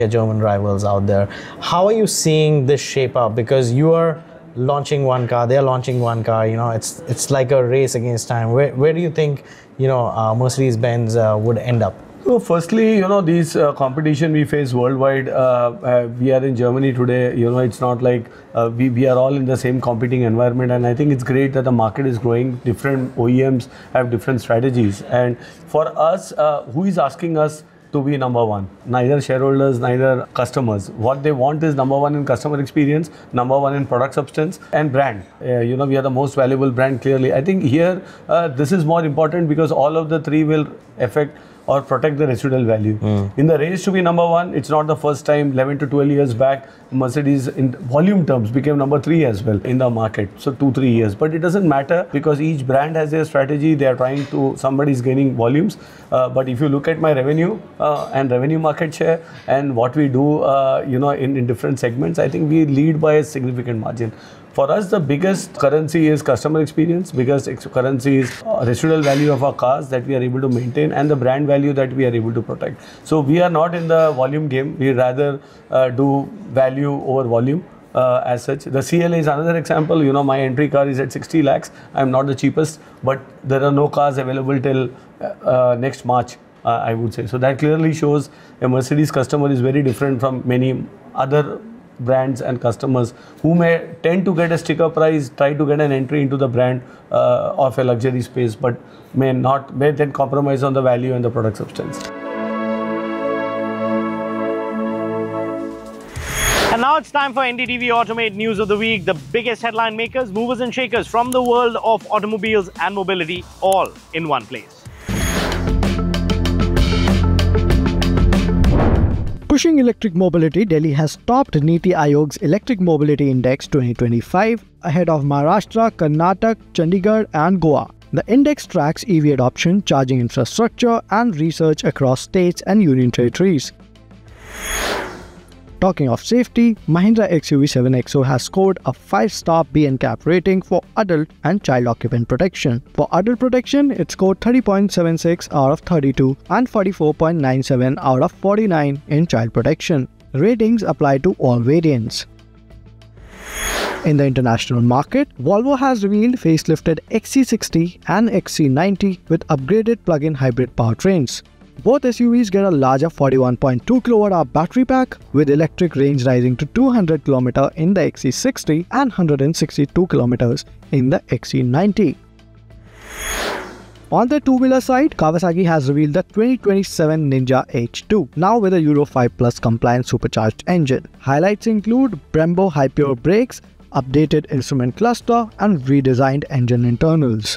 German rivals out there. How are you seeing this shape up? Because you are launching one car, they're launching one car. It's like a race against time. Where do you think Mercedes-Benz would end up? So firstly, these competition we face worldwide. We are in Germany today. It's not like we are all in the same competing environment, and I think it's great that the market is growing. Different OEMs have different strategies, and for us, who is asking us to be number one? Neither shareholders, neither customers. What they want is number one in customer experience, number one in product substance, and brand. We are the most valuable brand, clearly. I think here this is more important because all of the three will affect or protect the residual value. In the race to be number one, it's not the first time. 11 to 12 years back, Mercedes in volume terms became number 3 as well in the market. So 2-3 years. But it doesn't matter because each brand has their strategy. They are trying to, somebody's gaining volumes. But if you look at my revenue and revenue market share and what we do in different segments, I think we lead by a significant margin. For us, the biggest currency is customer experience, because currency is residual value of our cars that we are able to maintain and the brand value that we are able to protect. So we are not in the volume game. We rather do value over volume. As such, the CLA is another example. My entry car is at 60 lakhs. I'm not the cheapest, but there are no cars available till next March, I would say. So that clearly shows a Mercedes customer is very different from many other brands and customers who may tend to get a sticker price, try to get an entry into the brand of a luxury space, but may then compromise on the value and the product substance. And now it's time for NDTV Automate News of the Week, the biggest headline makers, movers and shakers from the world of automobiles and mobility, all in one place. Pushing electric mobility, Delhi has topped Niti Aayog's Electric Mobility Index 2025 ahead of Maharashtra, Karnataka, Chandigarh and Goa. The index tracks EV adoption, charging infrastructure and research across states and union territories. Talking of safety, Mahindra XUV 7XO has scored a 5-star BNCAP rating for adult and child occupant protection. For adult protection, it scored 30.76 out of 32 and 44.97 out of 49 in child protection. Ratings apply to all variants. In the international market, Volvo has revealed facelifted XC60 and XC90 with upgraded plug-in hybrid powertrains. Both SUVs get a larger 41.2 kWh battery pack, with electric range rising to 200 km in the XC60 and 162 km in the XC90. On the two-wheeler side, Kawasaki has revealed the 2027 Ninja H2, now with a Euro 5 Plus compliant supercharged engine. Highlights include Brembo high-pure brakes, updated instrument cluster, and redesigned engine internals.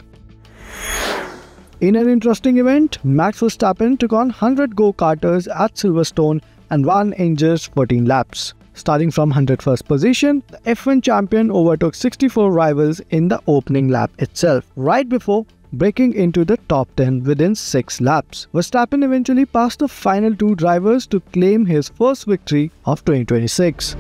In an interesting event, Max Verstappen took on 100 go-karters at Silverstone and won in just 14 laps. Starting from 101st position, the F1 champion overtook 64 rivals in the opening lap itself, right before breaking into the top 10 within 6 laps. Verstappen eventually passed the final 2 drivers to claim his first victory of 2026.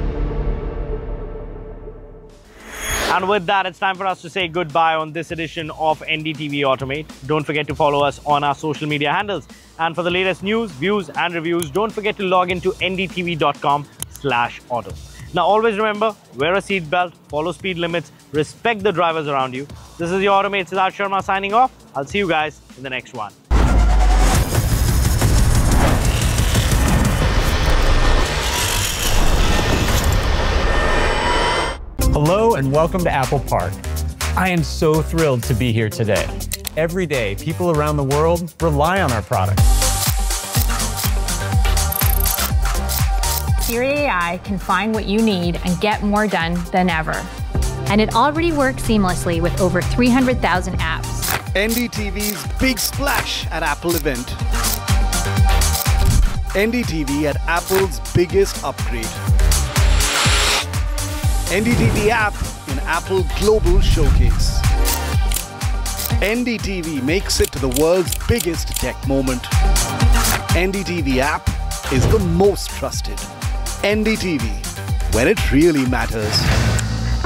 And with that, it's time for us to say goodbye on this edition of NDTV Automate. Don't forget to follow us on our social media handles. And for the latest news, views and reviews, don't forget to log into ndtv.com/auto. Now always remember, wear a seatbelt, follow speed limits, respect the drivers around you. This is your Automate Siddharth Sharma signing off. I'll see you guys in the next one. Hello and welcome to Apple Park. I am so thrilled to be here today. Every day, people around the world rely on our products. Siri AI can find what you need and get more done than ever. And it already works seamlessly with over 300,000 apps. NDTV's big splash at Apple event. NDTV at Apple's biggest upgrade. NDTV app in Apple Global Showcase. NDTV makes it to the world's biggest tech moment. NDTV app is the most trusted. NDTV, when it really matters.